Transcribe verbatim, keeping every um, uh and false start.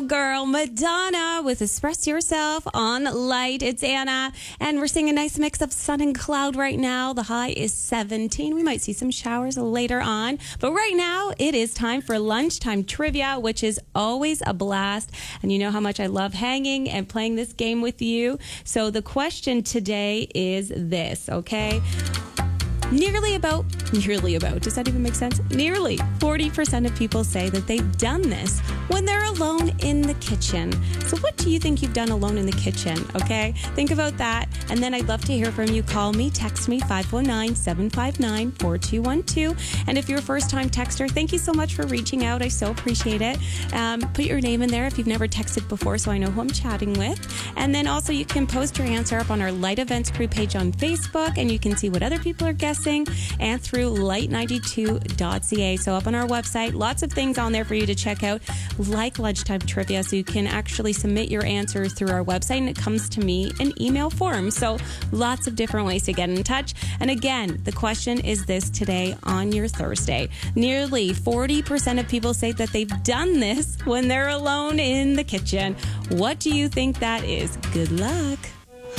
girl, Madonna, with Express Yourself on Light. It's Anna, and we're seeing a nice mix of sun and cloud right now. The high is seventeen. We might see some showers later on, but right now it is time for lunchtime trivia, which is always a blast. And you know how much I love hanging and playing this game with you. So the question today is this, okay? Nearly about, nearly about, does that even make sense? Nearly forty percent of people say that they've done this when they're alone in the kitchen. So what do you think you've done alone in the kitchen, okay? Think about that, and then I'd love to hear from you. Call me, text me, five one nine, seven five nine, four two one two. And if you're a first-time texter, thank you so much for reaching out. I so appreciate it. Um, put your name in there if you've never texted before so I know who I'm chatting with. And then also you can post your answer up on our Light Events Crew page on Facebook, and you can see what other people are guessing and through light ninety-two dot c a. So up on our website, lots of things on there for you to check out, like lunchtime trivia, so you can actually submit your answer through our website and it comes to me in email form. So lots of different ways to get in touch. And again, the question is this today on your Thursday. Nearly forty percent of people say that they've done this when they're alone in the kitchen. What do you think that is? Good luck.